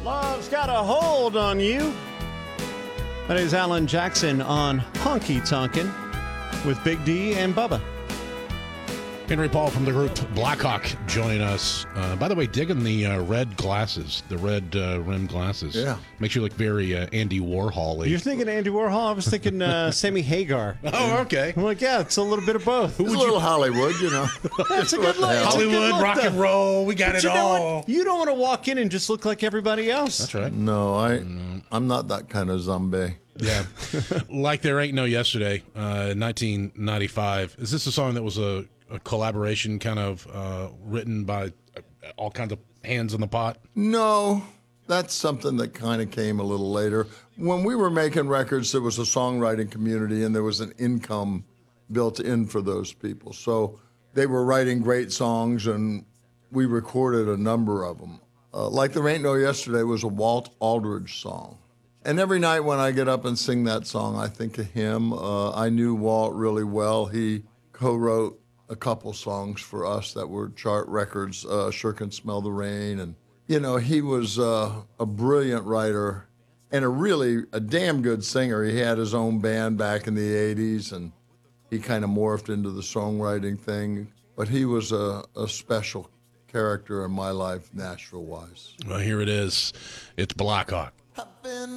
Love's got a hold on you. That is Alan Jackson on Honky Tonkin' with Big D and Bubba. Henry Paul from the group Blackhawk joining us. By the way, digging the red glasses, the red rimmed glasses. Yeah. Makes you look very Andy Warhol-y. You're thinking Andy Warhol? I was thinking Sammy Hagar. Oh, okay. I'm like, yeah, it's a little bit of both. It's a little Hollywood, you know. That's a good look. It's a good Hollywood, look, rock though. and roll, we got But it you know all. what? You don't want to walk in and just look like everybody else. That's right. No, I'm not that kind of zombie. Yeah. Like There Ain't No Yesterday, 1995. Is this a song that was a collaboration kind of written by all kinds of hands in the pot? No, that's something that kind of came a little later. When we were making records, there was a songwriting community and there was an income built in for those people. So they were writing great songs and we recorded a number of them. Like There Ain't No Yesterday was a Walt Aldridge song. And every night when I get up and sing that song, I think of him. I knew Walt really well. He co-wrote a couple songs for us that were chart records, Sure Can Smell the Rain. And, you know, he was a brilliant writer and a damn good singer. He had his own band back in the 80s, and he kind of morphed into the songwriting thing. But he was a special character in my life, Nashville-wise. Well, here it is. It's Blackhawk.